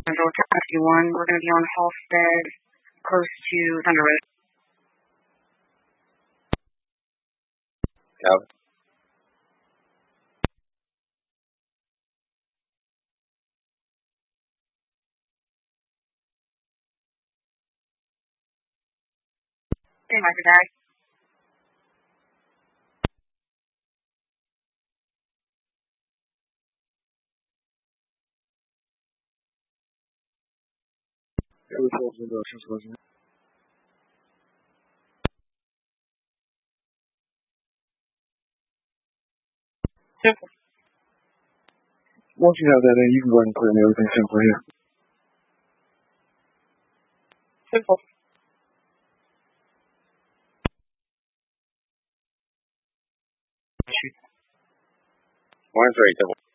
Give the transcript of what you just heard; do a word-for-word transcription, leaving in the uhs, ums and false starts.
Delta fifty-one. We're going to be on Halstead, close to Thunder Road. Calvin. Stand by for that. Yeah, we told them since wasn't it? Simple. Once you have that in, you can go ahead and put in everything simple here. Simple. One three, double.